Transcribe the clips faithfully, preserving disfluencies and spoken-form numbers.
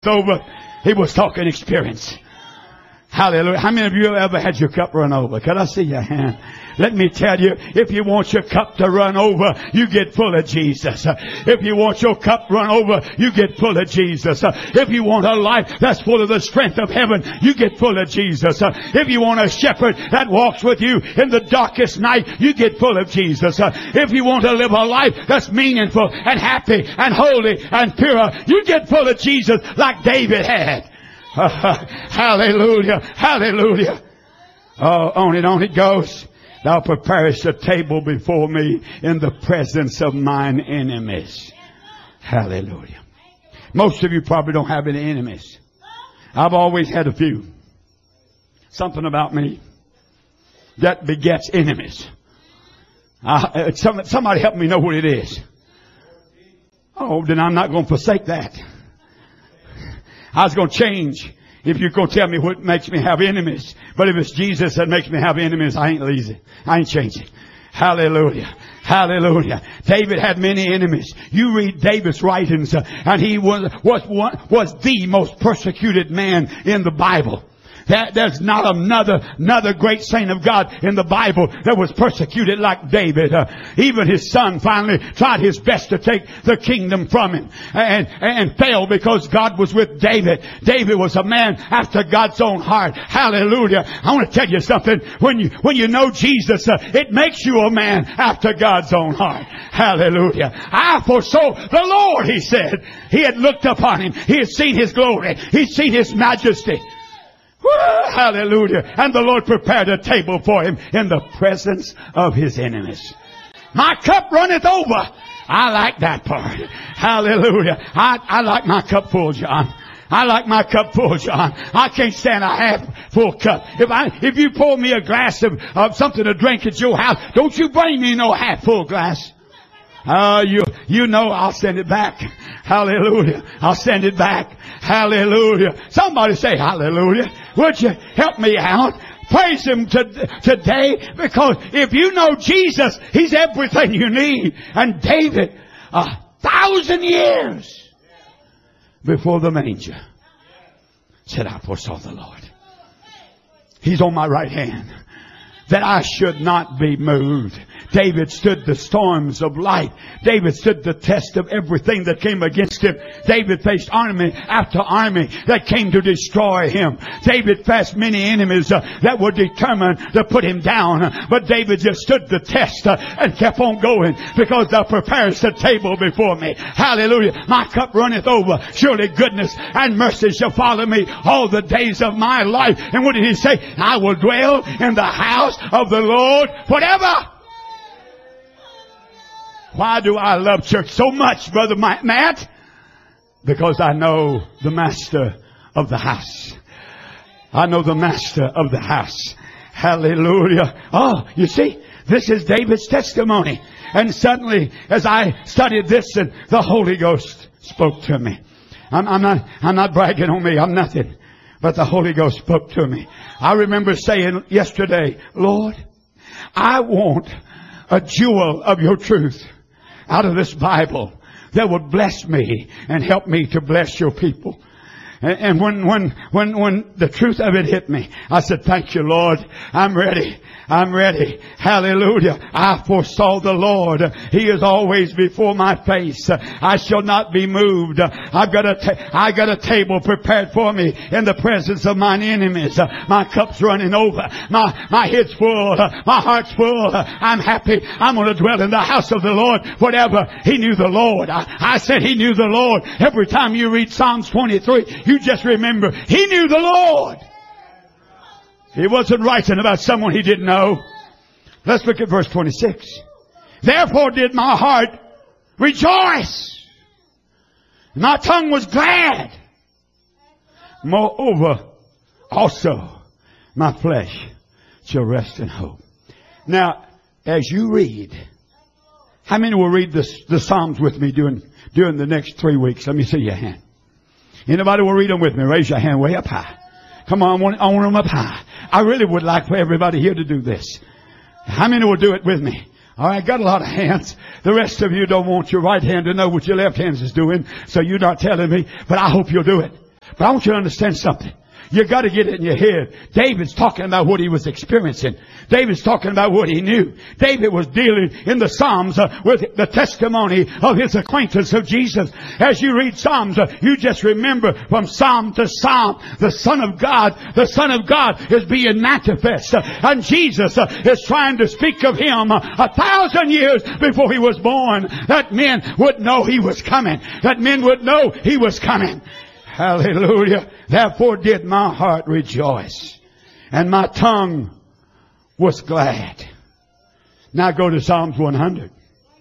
over. He was talking experience. Hallelujah. How many of you have ever had your cup run over? Can I see your hand? Let me tell you, if you want your cup to run over, you get full of Jesus. If you want your cup run over, you get full of Jesus. If you want a life that's full of the strength of heaven, you get full of Jesus. If you want a shepherd that walks with you in the darkest night, you get full of Jesus. If you want to live a life that's meaningful and happy and holy and pure, you get full of Jesus like David had. Hallelujah. Hallelujah. Oh, on and on it goes. Thou preparest a table before me in the presence of mine enemies. Hallelujah. Most of you probably don't have any enemies. I've always had a few. Something about me that begets enemies. Uh, some, somebody help me know what it is. Oh, then I'm not going to forsake that. I was going to change if you're going to tell me what makes me have enemies. But if it's Jesus that makes me have enemies, I ain't lazy. I ain't changing. Hallelujah. Hallelujah. David had many enemies. You read David's writings, uh, and he was, was, one, was the most persecuted man in the Bible. That, there's not another, another great saint of God in the Bible that was persecuted like David. Uh, even his son finally tried his best to take the kingdom from him and, and failed because God was with David. David was a man after God's own heart. Hallelujah. I want to tell you something. When you, when you know Jesus, uh, it makes you a man after God's own heart. Hallelujah. I foresaw the Lord, he said. He had looked upon him. He had seen his glory. He'd seen his majesty. Woo, hallelujah. And the Lord prepared a table for him in the presence of his enemies. My cup runneth over. I like that part. Hallelujah. I, I like my cup full, John. I like my cup full, John. I can't stand a half full cup. If I, if you pour me a glass of, of something to drink at your house, don't you bring me no half full glass. Uh, you, you know I'll send it back. Hallelujah. I'll send it back. Hallelujah. Somebody say hallelujah. Would you help me out? Praise him to, today, because if you know Jesus, he's everything you need. And David, a thousand years before the manger, said, I foresaw the Lord. He's on my right hand, that I should not be moved. David stood the storms of life. David stood the test of everything that came against him. David faced army after army that came to destroy him. David faced many enemies uh, that were determined to put him down. But David just stood the test uh, and kept on going, because thou preparest a table before me. Hallelujah. My cup runneth over. Surely goodness and mercy shall follow me all the days of my life. And what did he say? I will dwell in the house of the Lord forever. Why do I love church so much, Brother Matt? Because I know the master of the house. I know the master of the house. Hallelujah. Oh, you see, this is David's testimony. And suddenly, as I studied this, and the Holy Ghost spoke to me. I'm, I'm not, I'm not bragging on me. I'm nothing. But the Holy Ghost spoke to me. I remember saying yesterday, Lord, I want a jewel of your truth out of this Bible that would bless me and help me to bless your people. And, and when, when, when, when the truth of it hit me, I said, thank you, Lord. I'm ready. I'm ready. Hallelujah. I foresaw the Lord. He is always before my face. I shall not be moved. I've got a, ta- I got a table prepared for me in the presence of mine enemies. My cup's running over. My, my head's full. My heart's full. I'm happy. I'm going to dwell in the house of the Lord forever. He knew the Lord. I, I said he knew the Lord. Every time you read Psalms twenty-three, you just remember he knew the Lord. He wasn't writing about someone he didn't know. Let's look at verse twenty-six. Therefore did my heart rejoice. My tongue was glad. Moreover, also my flesh shall rest in hope. Now, as you read, how many will read this, the Psalms with me during, during the next three weeks? Let me see your hand. Anybody will read them with me? Raise your hand way up high. Come on, I want, I want them up high. I really would like for everybody here to do this. How many will do it with me? All right, got a lot of hands. The rest of you don't want your right hand to know what your left hand is doing, so you're not telling me, but I hope you'll do it. But I want you to understand something. You got to get it in your head. David's talking about what he was experiencing. David's talking about what he knew. David was dealing in the Psalms uh, with the testimony of his acquaintance of Jesus. As you read Psalms, uh, you just remember from Psalm to Psalm, the Son of God, the Son of God is being manifest. Uh, and Jesus uh, is trying to speak of Him uh, a thousand years before He was born. That men would know He was coming. That men would know He was coming. Hallelujah. Therefore did my heart rejoice, and my tongue was glad. Now go to Psalms one hundred.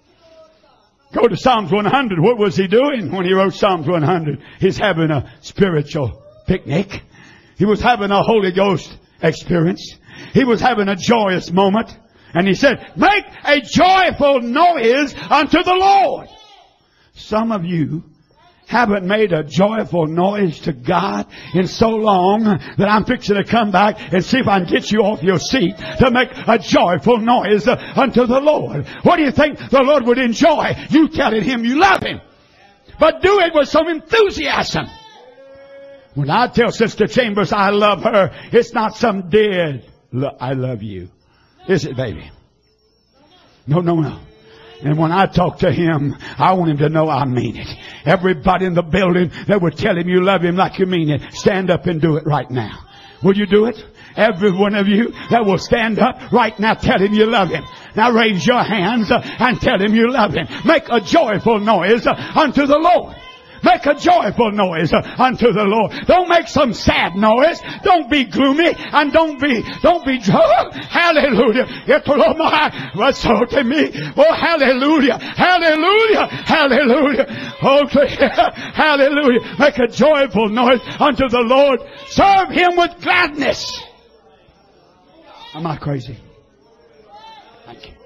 Go to Psalms one hundred. What was he doing when he wrote Psalms one hundred? He's having a spiritual picnic. He was having a Holy Ghost experience. He was having a joyous moment. And he said, make a joyful noise unto the Lord. Some of you haven't made a joyful noise to God in so long that I'm fixing to come back and see if I can get you off your seat to make a joyful noise unto the Lord. What do you think the Lord would enjoy? You telling Him you love Him. But do it with some enthusiasm. When I tell Sister Chambers I love her, it's not some dead, I love you. Is it, baby? No, no, no. And when I talk to him, I want him to know I mean it. Everybody in the building that would tell him you love him like you mean it, stand up and do it right now. Will you do it? Every one of you that will stand up right now, tell him you love him. Now raise your hands uh, and tell him you love him. Make a joyful noise uh, unto the Lord. Make a joyful noise uh, unto the Lord. Don't make some sad noise. Don't be gloomy and don't be, don't be, oh, hallelujah. What's so to me? Oh, hallelujah. Hallelujah. Hallelujah. Okay. Hallelujah. Make a joyful noise unto the Lord. Serve Him with gladness. Am I crazy? Thank you.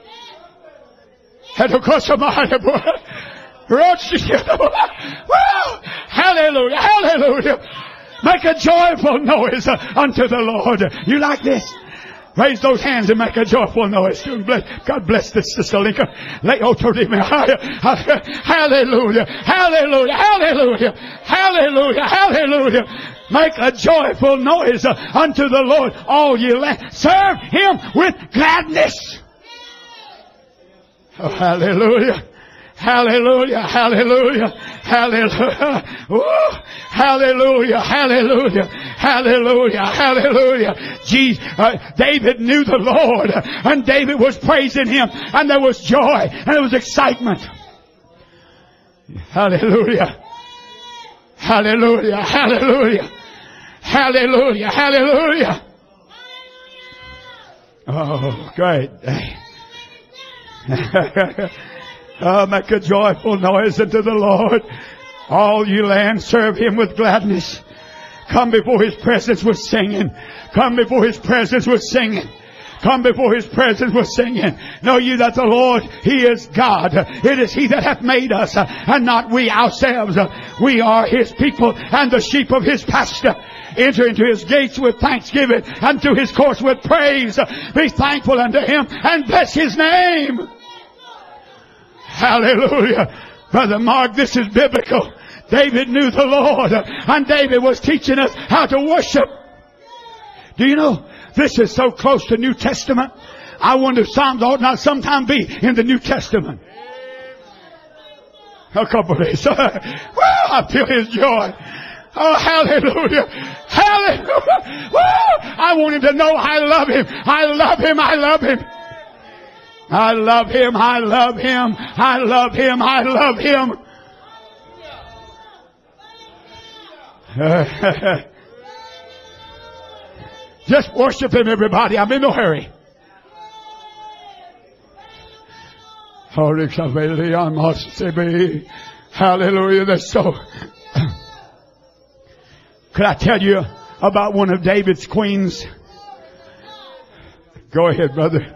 Hallelujah, hallelujah. Make a joyful noise unto the Lord. You like this? Raise those hands and make a joyful noise. God bless this Sister Lincoln. Hallelujah, hallelujah, hallelujah, hallelujah, hallelujah, hallelujah. Make a joyful noise unto the Lord, all ye land. Serve Him with gladness. Oh, hallelujah. Hallelujah, hallelujah, hallelujah, Woo. Hallelujah, hallelujah, hallelujah, hallelujah. Jesus, uh, David knew the Lord, and David was praising Him, and there was joy, and there was excitement. Hallelujah, hallelujah, hallelujah, hallelujah, hallelujah. Oh, great. Oh, make a joyful noise unto the Lord. All you land, serve Him with gladness. Come before His presence with singing. Come before His presence with singing. Come before His presence with singing. Know you that the Lord, He is God. It is He that hath made us, and not we ourselves. We are His people and the sheep of His pasture. Enter into His gates with thanksgiving, and to His courts with praise. Be thankful unto Him, and bless His name. Hallelujah. Brother Mark, this is biblical. David knew the Lord, and David was teaching us how to worship. Do you know, this is so close to New Testament. I wonder if Psalms ought not sometime be in the New Testament. A couple of days. Well, I feel His joy. Oh, hallelujah. Hallelujah. Well, I want him to know I love him. I love him. I love him. I love him. I love him. I love him. I love him. Uh, just worship him, everybody. I'm in no hurry. Hallelujah. That's so. Could I tell you about one of David's queens? Go ahead, brother.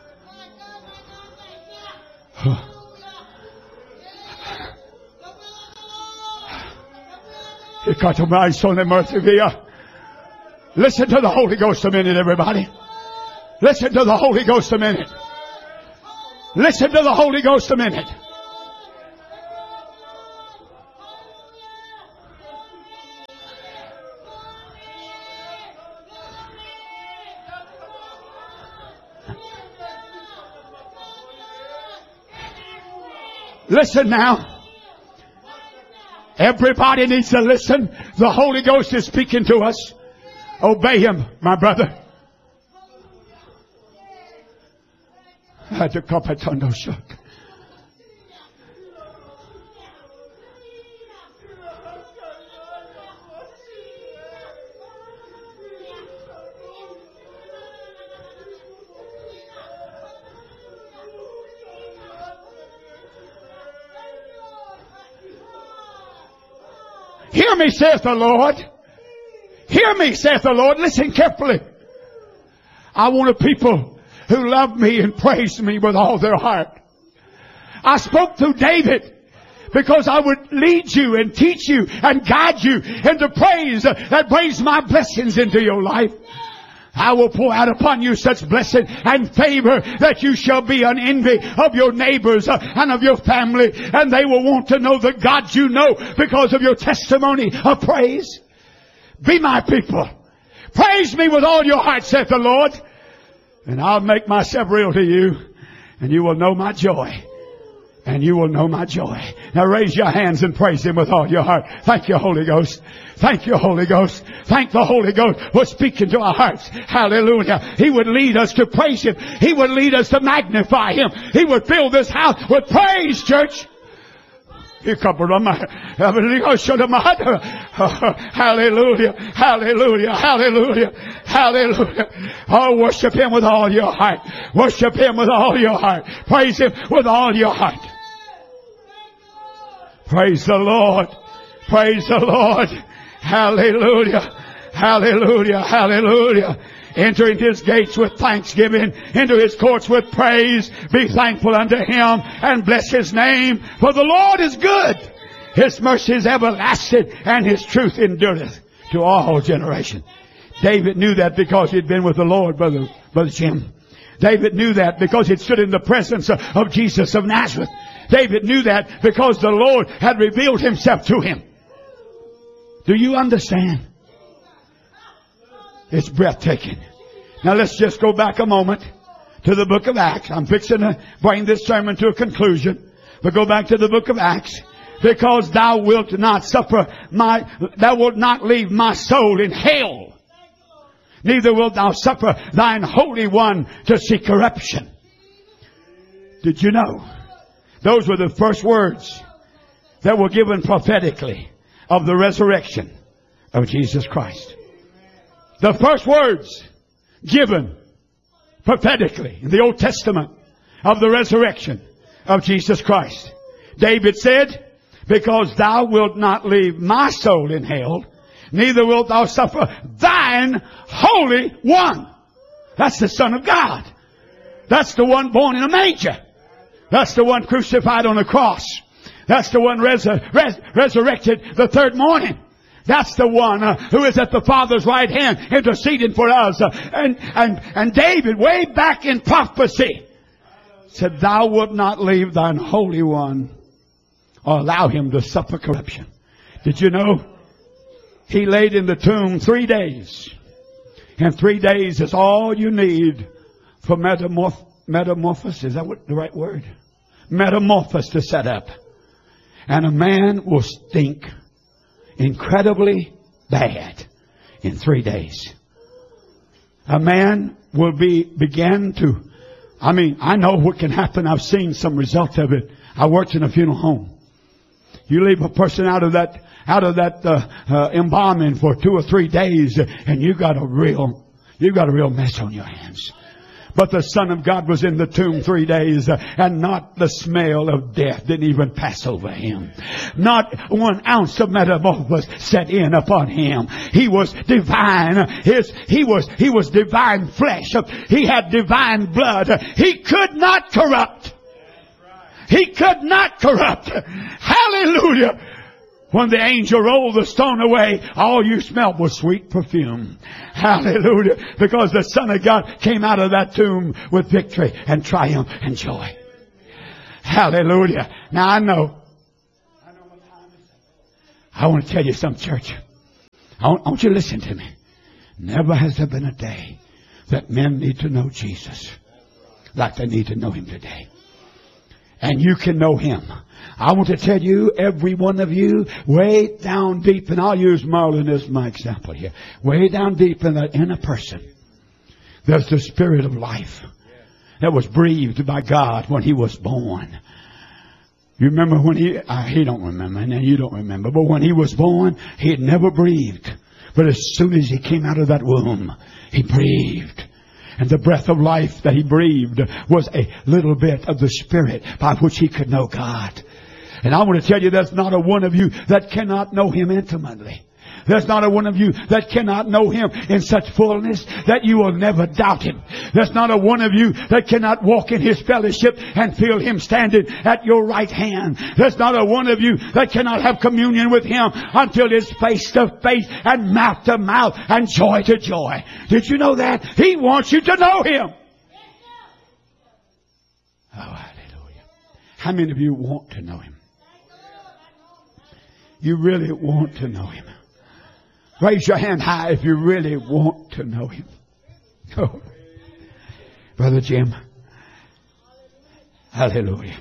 Listen to the Holy Ghost a minute, everybody. Listen to the Holy Ghost a minute. Listen to the Holy Ghost a minute. Listen now. Everybody needs to listen. The Holy Ghost is speaking to us. Obey Him, my brother. Hear me, saith the Lord. Hear me, saith the Lord. Listen carefully. I want a people who love me and praise me with all their heart. I spoke through David because I would lead you and teach you and guide you into praise that brings my blessings into your life. I will pour out upon you such blessing and favor that you shall be an envy of your neighbors and of your family, and they will want to know the God you know because of your testimony of praise. Be my people. Praise me with all your heart, saith the Lord, and I'll make myself real to you, and you will know my joy. And you will know my joy. Now raise your hands and praise Him with all your heart. Thank you, Holy Ghost. Thank you, Holy Ghost. Thank the Holy Ghost for speaking to our hearts. Hallelujah. He would lead us to praise Him. He would lead us to magnify Him. He would fill this house with praise, church. Hallelujah. Hallelujah. Hallelujah. Hallelujah. Oh, worship Him with all your heart. Worship Him with all your heart. Praise Him with all your heart. Praise the Lord. Praise the Lord. Hallelujah. Hallelujah. Hallelujah. Enter into His gates with thanksgiving, into His courts with praise. Be thankful unto Him and bless His name. For the Lord is good. His mercy is everlasting, and His truth endureth to all generations. David knew that because he'd been with the Lord, Brother, Brother Jim. David knew that because he'd stood in the presence of, of Jesus of Nazareth. David knew that because the Lord had revealed Himself to him. Do you understand? It's breathtaking. Now let's just go back a moment to the book of Acts. I'm fixing to bring this sermon to a conclusion. But go back to the book of Acts. Because thou wilt not suffer my, thou wilt not leave my soul in hell. Neither wilt thou suffer thine Holy One to see corruption. Did you know? Those were the first words that were given prophetically of the resurrection of Jesus Christ. The first words given prophetically in the Old Testament of the resurrection of Jesus Christ. David said, because thou wilt not leave my soul in hell, neither wilt thou suffer thine Holy One. That's the Son of God. That's the one born in a manger. That's the one crucified on a cross. That's the one resur- res- resurrected the third morning. That's the one uh, who is at the Father's right hand interceding for us. Uh, and, and, and David, way back in prophecy, said, thou wilt not leave thine Holy One or allow Him to suffer corruption. Did you know? He laid in the tomb three days. And three days is all you need for metamorph- metamorphosis. Is that what the right word? Metamorphosis to set up. And a man will stink incredibly bad in three days. A man will be, begin to, I mean, I know what can happen. I've seen some results of it. I worked in a funeral home. You leave a person out of that, out of that, uh, uh, embalming for two or three days and you got a real, you got a real mess on your hands. But the Son of God was in the tomb three days, uh, and not the smell of death didn't even pass over Him. Not one ounce of metamorphosis set in upon Him. He was divine. His, he was, he was divine flesh. He had divine blood. He could not corrupt. He could not corrupt. Hallelujah. When the angel rolled the stone away, all you smelled was sweet perfume. Hallelujah. Because the Son of God came out of that tomb with victory and triumph and joy. Hallelujah. Now I know. I know what time is. I want to tell you something, church. I want, I want you to listen to me. Never has there been a day that men need to know Jesus like they need to know Him today. And you can know Him. I want to tell you, every one of you, way down deep, and I'll use Marlon as my example here, way down deep in the inner person, there's the Spirit of life that was breathed by God when He was born. You remember when He, uh, He don't remember, and you don't remember, but when He was born, He had never breathed. But as soon as He came out of that womb, He breathed. And the breath of life that He breathed was a little bit of the Spirit by which He could know God. And I want to tell you, there's not a one of you that cannot know Him intimately. There's not a one of you that cannot know Him in such fullness that you will never doubt Him. There's not a one of you that cannot walk in His fellowship and feel Him standing at your right hand. There's not a one of you that cannot have communion with Him until it's face to face and mouth to mouth and joy to joy. Did you know that? He wants you to know Him. Oh, hallelujah. How many of you want to know Him? You really want to know Him. Raise your hand high if you really want to know Him. Oh, Brother Jim. Hallelujah.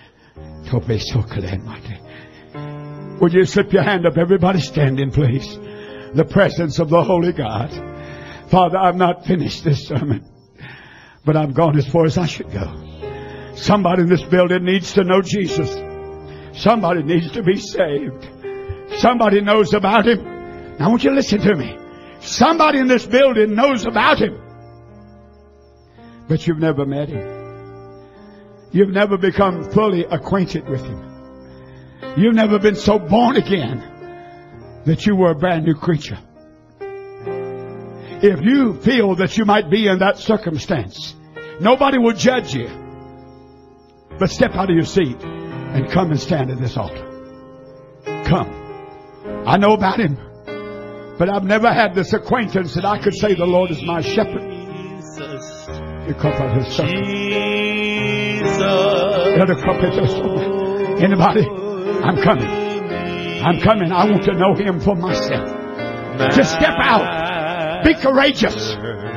Would you slip your hand up? Everybody standing, please. The presence of the Holy God. Father, I've not finished this sermon, but I've gone as far as I should go. Somebody in this building needs to know Jesus. Somebody needs to be saved. Somebody knows about Him. Now I want you to listen to me. Somebody in this building knows about Him, but you've never met Him. You've never become fully acquainted with Him. You've never been so born again that you were a brand new creature. If you feel that you might be in that circumstance, nobody will judge you. But step out of your seat and come and stand at this altar. Come. I know about Him, but I've never had this acquaintance that I could say the Lord is my shepherd. Because of His shepherd. Anybody? I'm coming. I'm coming. I want to know Him for myself. Just step out. Be courageous.